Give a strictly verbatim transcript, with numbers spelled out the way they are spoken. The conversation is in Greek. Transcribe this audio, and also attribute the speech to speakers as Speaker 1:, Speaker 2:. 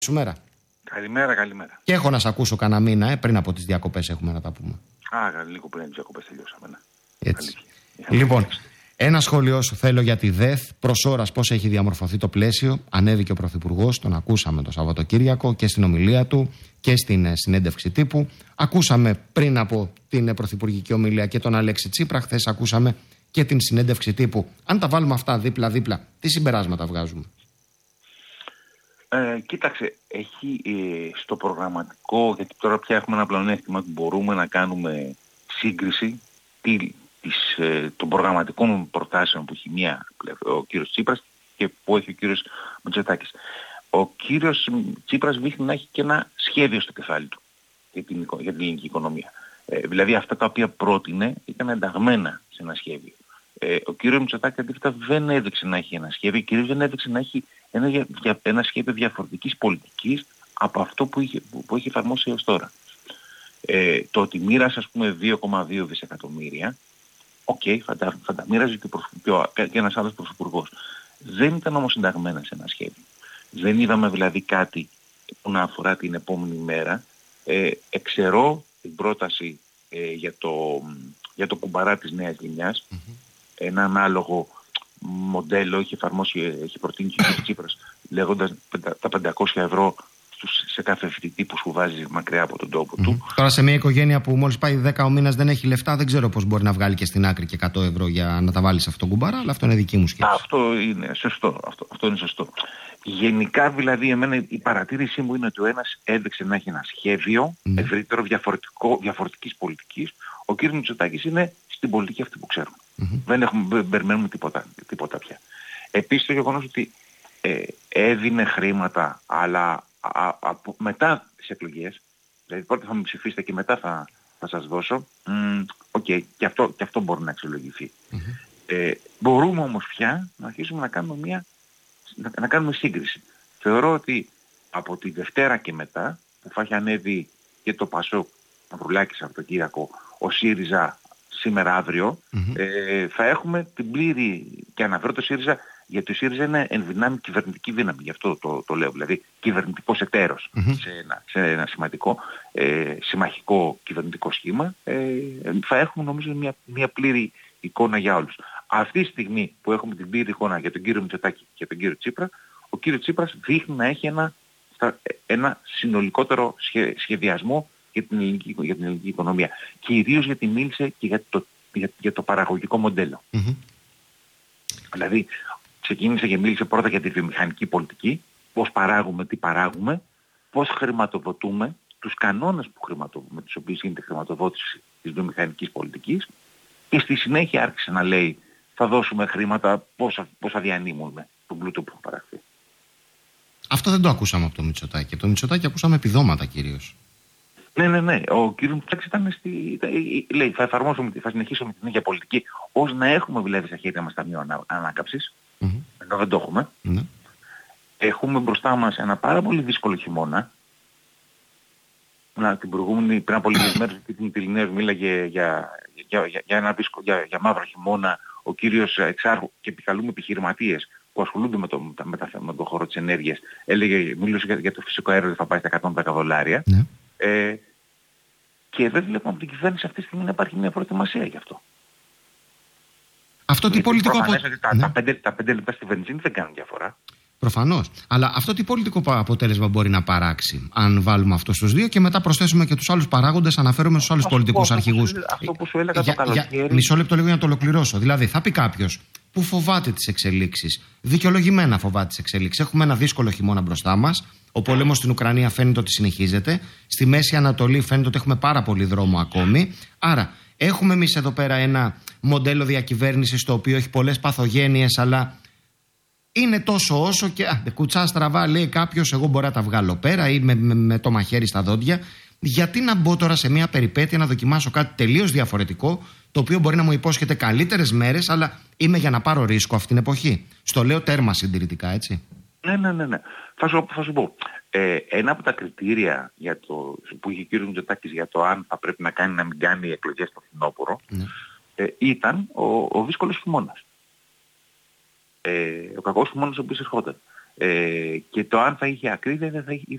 Speaker 1: Σου μέρα.
Speaker 2: Καλημέρα, καλημέρα.
Speaker 1: Και έχω να σε ακούσω κανένα μήνα, ε, πριν από τις διακοπές έχουμε να τα πούμε.
Speaker 2: Α, λίγο πριν τις διακοπές τελειώσαμε, ναι.
Speaker 1: Έτσι. Λοιπόν, ένα σχόλιο σου θέλω για τη ΔΕΘ. Προς ώρας πώς έχει διαμορφωθεί το πλαίσιο. Ανέβηκε ο Πρωθυπουργός, τον ακούσαμε το Σαββατοκύριακο και στην ομιλία του και στην συνέντευξη τύπου. Ακούσαμε πριν από την πρωθυπουργική ομιλία και τον Αλέξη Τσίπρα. Χθες ακούσαμε και την συνέντευξη τύπου. Αν τα βάλουμε αυτά δίπλα-δίπλα, τι συμπεράσματα βγάζουμε?
Speaker 2: Ε, κοίταξε, έχει ε, στο προγραμματικό, γιατί τώρα πια έχουμε ένα πλεονέκτημα που μπορούμε να κάνουμε σύγκριση τι, της, ε, των προγραμματικών προτάσεων που έχει μία, ο κύριος Τσίπρας και που έχει ο κύριος Μητσοτάκης. Ο κύριος Τσίπρας δείχνει να έχει και ένα σχέδιο στο κεφάλι του για την, για την ελληνική οικονομία. Ε, δηλαδή αυτά τα οποία πρότεινε ήταν ενταγμένα σε ένα σχέδιο. Ε, ο κύριος Μητσοτάκης αντίθετα δεν έδειξε να έχει ένα σχέδιο, κυρίως δεν έδειξε να έχει ένα, για, για, ένα σχέδιο διαφορετικής πολιτικής από αυτό που, είχε, που, που έχει εφαρμόσει έως τώρα. Ε, το ότι μοίρασε ας πούμε δύο κόμμα δύο δισεκατομμύρια, οκ, okay, θα, θα τα μοίραζε και, και, και ένας άλλος πρωθυπουργός. Δεν ήταν όμως συνταγμένα σε ένα σχέδιο. Δεν είδαμε δηλαδή κάτι που να αφορά την επόμενη μέρα. Ε, εξαιρώ την πρόταση ε, για, το, για το κουμπαρά της νέας γενιάς, mm-hmm. ένα ανάλογο μοντέλο έχει εφαρμόσει, έχει προτείνει και ο Τσίπρας, λέγοντας τα πεντακόσια ευρώ σε κάθε φοιτητή που σπουδάζει μακριά από τον τόπο mm-hmm. του.
Speaker 1: Τώρα σε μια οικογένεια που μόλις πάει δέκα ο μήνας δεν έχει λεφτά, δεν ξέρω πώς μπορεί να βγάλει και στην άκρη και εκατό ευρώ για να τα βάλει σε αυτόν τον κουμπάρα, αλλά αυτό είναι δική μου σκέψη.
Speaker 2: Αυτό είναι σωστό. Αυτό, αυτό είναι σωστό. Γενικά δηλαδή εμένα η παρατήρησή μου είναι ότι ο ένας έδειξε να έχει ένα σχέδιο mm. ευρύτερο διαφορετικής πολιτικής. Ο κ. Μητσοτάκης είναι στην πολιτική αυτή που ξέρουμε. Mm-hmm. Δεν έχουμε, περιμένουμε τίποτα, τίποτα πια. Επίσης το γεγονός ότι ε, έδινε χρήματα, αλλά α, α, α, μετά τις εκλογές, δηλαδή πρώτα θα με ψηφίσετε και μετά θα, θα σας δώσω, οκ, okay, και, αυτό, και αυτό μπορεί να αξιολογηθεί. Mm-hmm. Ε, μπορούμε όμως πια να αρχίσουμε να κάνουμε, μια, να, να κάνουμε σύγκριση. Θεωρώ ότι από τη Δευτέρα και μετά, που θα έχει ανέβει και το Πασόκ, Μαυρουλάκη Σαββατοκύριακο, ο ΣΥΡΙΖΑ σήμερα αύριο, mm-hmm. ε, θα έχουμε την πλήρη, και αναφέρω το ΣΥΡΙΖΑ, γιατί ο ΣΥΡΙΖΑ είναι ενδυνάμει κυβερνητική δύναμη, γι' αυτό το, το λέω, δηλαδή κυβερνητικός εταίρος mm-hmm. σε, ένα, σε ένα σημαντικό, ε, συμμαχικό κυβερνητικό σχήμα, ε, θα έχουμε νομίζω μια, μια πλήρη εικόνα για όλους. Αυτή τη στιγμή που έχουμε την πλήρη εικόνα για τον κύριο Μητσοτάκη και τον κύριο Τσίπρα, ο κύριος Τσίπρας δείχνει να έχει ένα, ένα συνολικότερο σχε, σχεδιασμό για την, ελληνική, για την ελληνική οικονομία. Κυρίως γιατί μίλησε και για το, για, για το παραγωγικό μοντέλο. Mm-hmm. Δηλαδή ξεκίνησε και μίλησε πρώτα για τη βιομηχανική πολιτική, πώς παράγουμε, τι παράγουμε, πώς χρηματοδοτούμε, τους κανόνες που χρηματοδοτούμε, τους οποίους γίνεται χρηματοδότηση της βιομηχανικής πολιτικής, και στη συνέχεια άρχισε να λέει θα δώσουμε χρήματα, πόσα, πόσα διανύμουμε τον πλούτο που έχουν παραχθεί. Αυτό δεν το ακούσαμε από το Μητσοτάκη. Από το Μητσοτάκη ακούσαμε επιδόματα κυρίως. Ναι, ναι, ναι. Ο κ. Μητσοτάκης ήταν στη... λέει θα εφαρμόσουμε, θα συνεχίσουμε την ίδια πολιτική, ώστε να έχουμε δηλαδή στα χέρια μας ταμείο ανα... ανάκαμψης, mm-hmm. ενώ δεν το έχουμε. Mm-hmm. Έχουμε μπροστά μας ένα πάρα πολύ δύσκολο χειμώνα. Να, την προηγούμενη, πριν από λίγες μέρες, την Τηλινέως μίλαγε για, για, για, για, ένα δύσκολο, για, για μαύρο χειμώνα. Ο κύριος Εξάρχου, και επικαλούμε επιχειρηματίες που ασχολούνται με το, με, τα, με το χώρο της ενέργειας, έλεγε, μίλησε για, για το φυσικό αέριο ότι θα πάει στα εκατόν δέκα δολάρια. Ναι. Ε, και δεν βλέπουμε από την κυβέρνηση αυτή τη στιγμή να υπάρχει μια προετοιμασία γι' αυτό. Αυτό τι πολιτικό αποτέλεσμα. Τα, ναι. τα, πέντε, τα πέντε λεπτά στη βενζίνη δεν κάνουν διαφορά. Προφανώς. Αλλά αυτό τι πολιτικό αποτέλεσμα μπορεί να παράξει, αν βάλουμε αυτό στους δύο και μετά προσθέσουμε και τους άλλους παράγοντες, αναφέρουμε στους άλλους πολιτικούς αρχηγούς. Αυτό που σου έλεγα για, το καλοκαίρι. Για, μισό λεπτό λίγο για να το ολοκληρώσω. Δηλαδή, θα πει κάποιος που φοβάται τις εξελίξεις, δικαιολογημένα φοβάται τις εξελίξεις. Έχουμε ένα δύσκολο χειμώνα μπροστά μας. Ο πόλεμος στην Ουκρανία φαίνεται ότι συνεχίζεται. Στη Μέση Ανατολή φαίνεται ότι έχουμε πάρα πολύ δρόμο ακόμη. Άρα, έχουμε εμείς εδώ πέρα ένα μοντέλο διακυβέρνησης το οποίο έχει πολλές παθογένειες, αλλά είναι τόσο όσο και α, κουτσά στραβά λέει κάποιος, εγώ μπορώ να τα βγάλω πέρα ή με, με, με το μαχαίρι στα δόντια. Γιατί να μπω τώρα σε μια περιπέτεια να δοκιμάσω κάτι τελείως διαφορετικό, το οποίο μπορεί να μου υπόσχεται καλύτερες μέρες, αλλά είμαι για να πάρω ρίσκο αυτή την εποχή. Στο λέω τέρμα συντηρητικά, έτσι. Ναι, ναι, ναι. ναι. Θα, σου, θα σου πω. Ε, ένα από τα κριτήρια για το, που είχε ο κ. Μητσοτάκης για το αν θα πρέπει να κάνει να μην κάνει εκλογές στο φθινόπωρο, ναι. ε, ήταν ο, ο δύσκολος χειμώνας. Ε, ο κακός χειμώνας ο οποίος ερχόταν. Ε, και το αν θα είχε ακρίβεια δεν θα είχε,